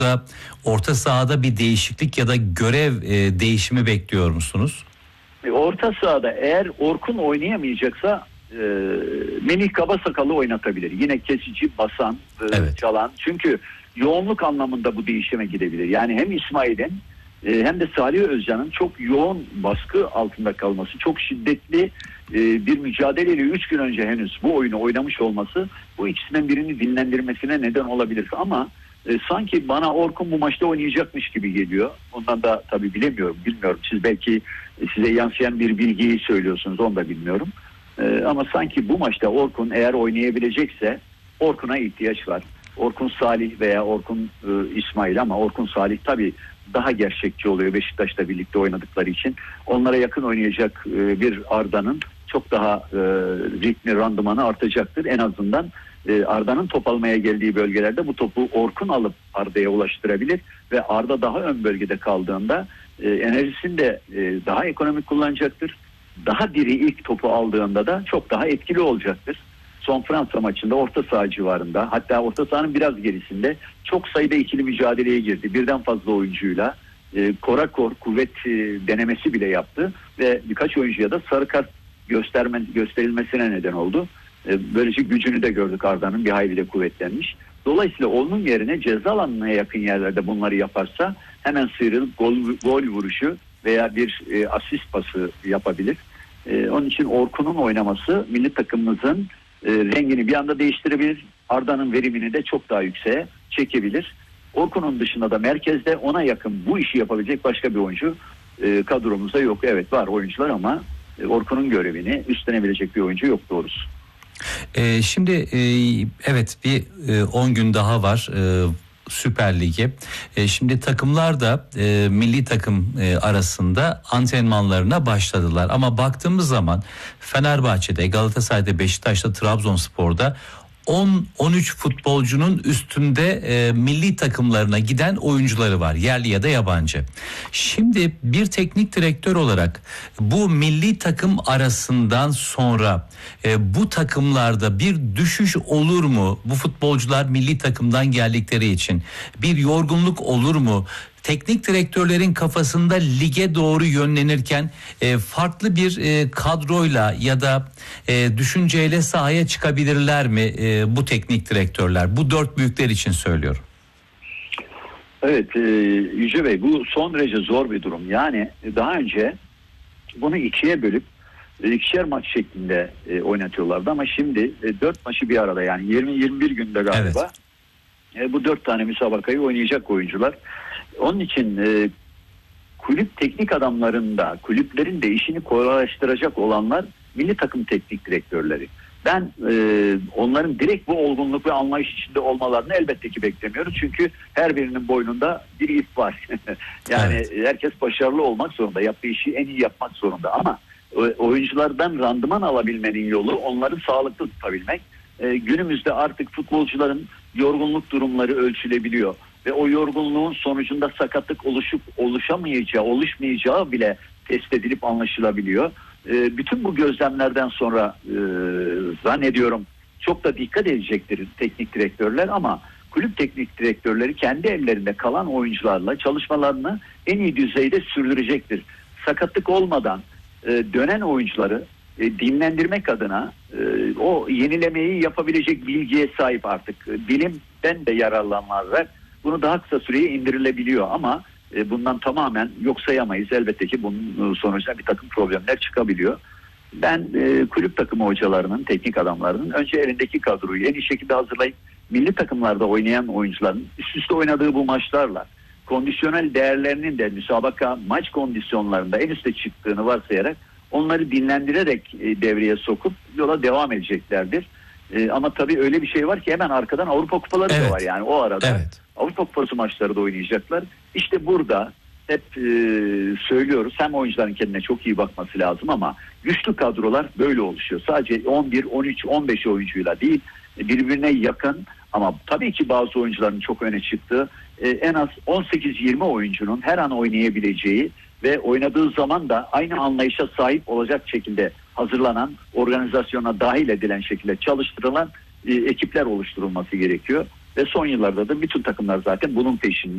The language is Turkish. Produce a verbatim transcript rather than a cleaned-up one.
da orta sahada bir değişiklik ya da görev e, değişimi bekliyor musunuz? Orta sahada eğer Orkun oynayamayacaksa e, Melih Kabasakal'ı oynatabilir. Yine kesici, basan, e, evet. çalan. Çünkü yoğunluk anlamında bu değişime gidebilir. Yani hem İsmail'in e, hem de Salih Özcan'ın çok yoğun baskı altında kalması, çok şiddetli e, bir mücadeleyle üç gün önce henüz bu oyunu oynamış olması bu ikisinden birini dinlendirmesine neden olabilir. Ama e, sanki bana Orkun bu maçta oynayacakmış gibi geliyor. Ondan da tabii bilemiyorum, bilmiyorum. Siz belki size yansıyan bir bilgiyi söylüyorsunuz, onu da bilmiyorum. Ee, ama sanki bu maçta Orkun eğer oynayabilecekse Orkun'a ihtiyaç var. Orkun Salih veya Orkun e, İsmail, ama Orkun Salih tabii daha gerçekçi oluyor Beşiktaş'ta birlikte oynadıkları için. Onlara yakın oynayacak e, bir Arda'nın çok daha e, ritmi, randımanı artacaktır. En azından e, Arda'nın top almaya geldiği bölgelerde bu topu Orkun alıp Arda'ya ulaştırabilir ve Arda daha ön bölgede kaldığında e, enerjisini de e, daha ekonomik kullanacaktır. Daha diri ilk topu aldığında da çok daha etkili olacaktır. Son Fransa maçında orta saha civarında, hatta orta sahanın biraz gerisinde çok sayıda ikili mücadeleye girdi. Birden fazla oyuncuyla e, kora kor kuvvet e, denemesi bile yaptı ve birkaç oyuncuya da sarı kart gösterme, gösterilmesine neden oldu. E, böylece gücünü de gördük, Arda'nın bir hayli de kuvvetlenmiş. Dolayısıyla onun yerine ceza alanına yakın yerlerde bunları yaparsa hemen sıyrılıp gol, gol vuruşu veya bir e, asist pası yapabilir. E, onun için Orkun'un oynaması milli takımımızın e, rengini bir anda değiştirebilir. Arda'nın verimini de çok daha yükseğe çekebilir. Orkun'un dışında da merkezde ona yakın bu işi yapabilecek başka bir oyuncu e, kadromuzda yok. Evet, var oyuncular ama e, Orkun'un görevini üstlenebilecek bir oyuncu yok doğrusu. Ee, şimdi e, evet bir on e, gün daha var e, Süper Lig'e. E, şimdi takımlar da e, milli takım e, arasında antrenmanlarına başladılar. Ama baktığımız zaman Fenerbahçe'de, Galatasaray'da, Beşiktaş'ta, Trabzonspor'da on on üç futbolcunun üstünde e, milli takımlarına giden oyuncuları var, yerli ya da yabancı. Şimdi bir teknik direktör olarak bu milli takım arasından sonra e, bu takımlarda bir düşüş olur mu? Bu futbolcular milli takımdan geldikleri için bir yorgunluk olur mu? Teknik direktörlerin kafasında lige doğru yönlenirken e, farklı bir e, kadroyla ya da e, düşünceyle sahaya çıkabilirler mi e, bu teknik direktörler? Bu dört büyükler için söylüyorum. Evet e, Yüce Bey, bu son derece zor bir durum. Yani daha önce bunu ikiye bölüp e, ikişer maç şeklinde e, oynatıyorlardı ama şimdi e, dört maçı bir arada, yani yirmi yirmi bir günde galiba evet. e, bu dört tane müsabakayı oynayacak oyuncular. Onun için e, kulüp teknik adamlarında, kulüplerin de işini kolaylaştıracak olanlar milli takım teknik direktörleri. Ben e, onların direkt bu olgunluk ve anlayış içinde olmalarını elbette ki beklemiyoruz. Çünkü her birinin boynunda bir ip var. Yani evet. Herkes başarılı olmak zorunda, yaptığı işi en iyi yapmak zorunda. Ama oyunculardan randıman alabilmenin yolu onları sağlıklı tutabilmek. E, günümüzde artık futbolcuların yorgunluk durumları ölçülebiliyor. Ve o yorgunluğun sonucunda sakatlık oluşup oluşamayacağı, oluşmayacağı bile test edilip anlaşılabiliyor. E, bütün bu gözlemlerden sonra e, zannediyorum çok da dikkat edecektir teknik direktörler, ama kulüp teknik direktörleri kendi ellerinde kalan oyuncularla çalışmalarını en iyi düzeyde sürdürecektir. Sakatlık olmadan e, dönen oyuncuları e, dinlendirmek adına e, o yenilemeyi yapabilecek bilgiye sahip artık. Bilimden de yararlananlar bunu daha kısa süreye indirilebiliyor ama e, bundan tamamen yok sayamayız. Elbette ki bunun sonucunda bir takım problemler çıkabiliyor. Ben e, kulüp takımı hocalarının, teknik adamlarının önce elindeki kadroyu en iyi şekilde hazırlayıp milli takımlarda oynayan oyuncuların üst üste oynadığı bu maçlarla kondisyonel değerlerinin de müsabaka maç kondisyonlarında en üste çıktığını varsayarak onları dinlendirerek e, devreye sokup yola devam edeceklerdir. E, ama tabii öyle bir şey var ki hemen arkadan Avrupa Kupaları evet. da var, yani o arada evet. Avrupa Kupası maçları da oynayacaklar. İşte burada hep e, söylüyoruz, hem oyuncuların kendine çok iyi bakması lazım ama güçlü kadrolar böyle oluşuyor. Sadece on bir, on üç, on beş oyuncuyla değil, birbirine yakın ama tabii ki bazı oyuncuların çok öne çıktığı e, en az on sekiz yirmi oyuncunun her an oynayabileceği ve oynadığı zaman da aynı anlayışa sahip olacak şekilde hazırlanan, organizasyona dahil edilen şekilde çalıştırılan e, ekipler oluşturulması gerekiyor. Ve son yıllarda da bütün takımlar zaten bunun peşinde.